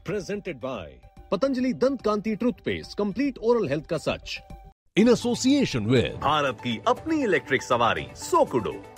Presented by Patanjali Dant Kanti Toothpaste, complete oral health का सच. In association with Bharat की अपनी electric सवारी सोकुडो,